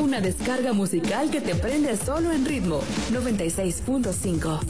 Una descarga musical que te prende solo en Ritmo 96.5.